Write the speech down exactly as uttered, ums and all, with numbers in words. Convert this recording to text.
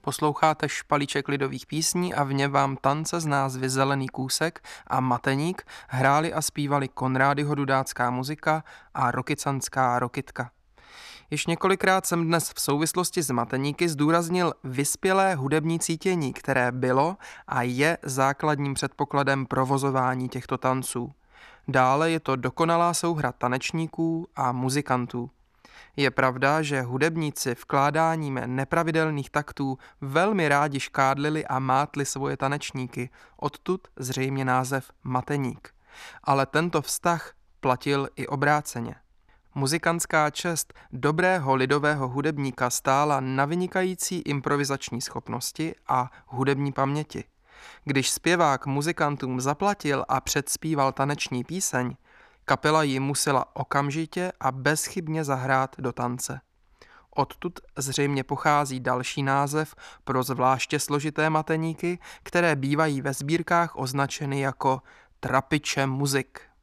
Posloucháte špalíček lidových písní a v něm vám tance z názvy Zelený kůsek a Mateník hráli a zpívali Konrádyho dudácká muzika a Rokycanská Rokytka. Již několikrát jsem dnes v souvislosti s Mateníky zdůraznil vyspělé hudební cítění, které bylo a je základním předpokladem provozování těchto tanců. Dále je to dokonalá souhra tanečníků a muzikantů. Je pravda, že hudebníci vkládáním nepravidelných taktů velmi rádi škádlili a mátli svoje tanečníky, odtud zřejmě název Mateník. Ale tento vztah platil i obráceně. Muzikantská čest dobrého lidového hudebníka stála na vynikající improvizační schopnosti a hudební paměti. Když zpěvák muzikantům zaplatil a předspíval taneční píseň, kapela ji musela okamžitě a bezchybně zahrát do tance. Odtud zřejmě pochází další název pro zvláště složité mateníky, které bývají ve sbírkách označeny jako trapiče muzik.